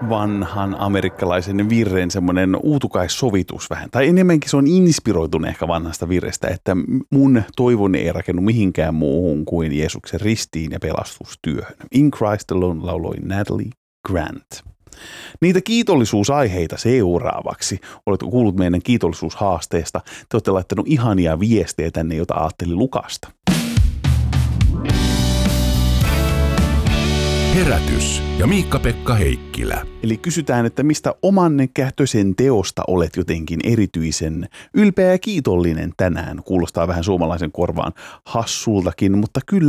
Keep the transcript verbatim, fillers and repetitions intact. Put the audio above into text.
vanhan amerikkalaisen virren semmoinen uutukaissovitus vähän. Tai enemmänkin se on inspiroitunut ehkä vanhasta virrestä, että mun toivoni ei rakennu mihinkään muuhun kuin Jeesuksen ristiin ja pelastustyöhön. In Christ Alone lauloi Natalie Grant. Niitä kiitollisuusaiheita seuraavaksi. Oletko kuullut meidän kiitollisuushaasteesta? Te olette laittanut ihania viestejä tänne, jota ajattelin lukasta. Herätys ja Miikka-Pekka Heikkilä. Eli kysytään, että mistä oman kähtösen teosta olet jotenkin erityisen ylpeä ja kiitollinen tänään. Kuulostaa vähän suomalaisen korvaan hassultakin, mutta kyllä